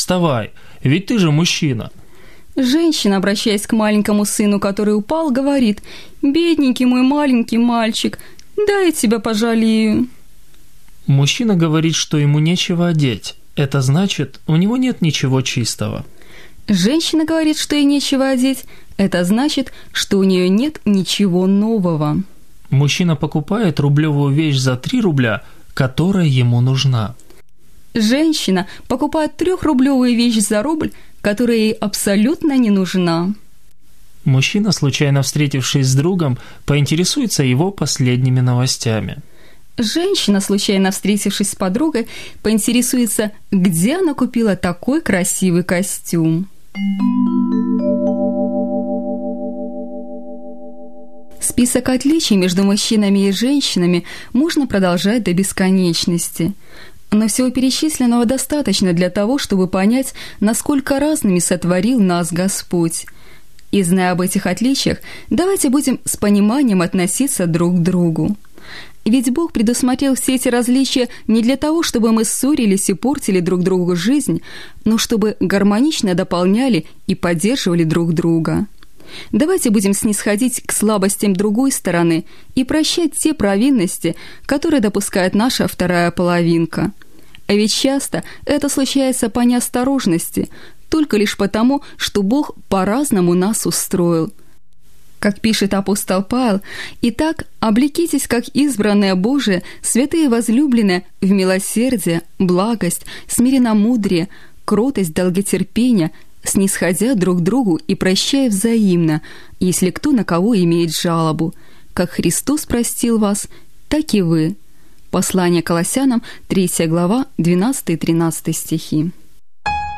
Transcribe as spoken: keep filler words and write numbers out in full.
вставай, ведь ты же мужчина». Женщина, обращаясь к маленькому сыну, который упал, говорит: «Бедненький мой маленький мальчик, дай я тебя пожалею». Мужчина говорит, что ему нечего одеть. Это значит, у него нет ничего чистого. Женщина говорит, что ей нечего одеть. Это значит, что у нее нет ничего нового. Мужчина покупает рублевую вещь за три рубля, которая ему нужна. Женщина покупает трехрублевую вещь за рубль, которая ей абсолютно не нужна. Мужчина, случайно встретившись с другом, поинтересуется его последними новостями. Женщина, случайно встретившись с подругой, поинтересуется, где она купила такой красивый костюм. Список отличий между мужчинами и женщинами можно продолжать до бесконечности. Но всего перечисленного достаточно для того, чтобы понять, насколько разными сотворил нас Господь. И зная об этих отличиях, давайте будем с пониманием относиться друг к другу. Ведь Бог предусмотрел все эти различия не для того, чтобы мы ссорились и портили друг другу жизнь, но чтобы гармонично дополняли и поддерживали друг друга. Давайте будем снисходить к слабостям другой стороны и прощать те провинности, которые допускает наша вторая половинка. А ведь часто это случается по неосторожности, только лишь потому, что Бог по-разному нас устроил. Как пишет апостол Павел: «Итак, облекитесь, как избранные Божие, святые возлюбленные, в милосердие, благость, смиренномудрие, кротость, долготерпение, снисходя друг другу и прощая взаимно, если кто на кого имеет жалобу. Как Христос простил вас, так и вы». Послание Колоссянам, третья глава, двенадцатый-тринадцатый стихи.